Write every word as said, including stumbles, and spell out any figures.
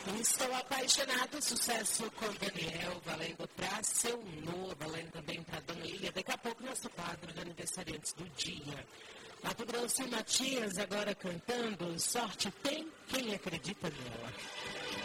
Estou apaixonado, sucesso com Daniel, valendo para seu Nô, valendo também para Dona Lília. Daqui a pouco nosso quadro de aniversariantes do dia. Mato Grosso e Matias agora cantando Sorte Tem Quem Acredita Nela.